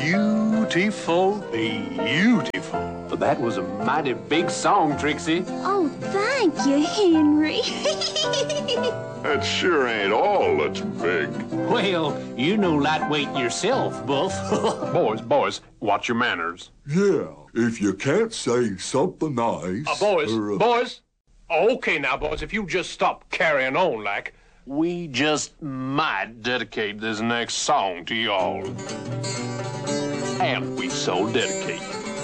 Beautiful, beautiful. That was a mighty big song, Trixie. Oh, thank you, Henry. That sure ain't all that's big. Well, you know lightweight yourself, Buff. Boys, watch your manners. Yeah, if you can't say something nice... Boys. Okay now, boys, if you just stop carrying on like... We just might dedicate this next song to y'all. And we so dedicate.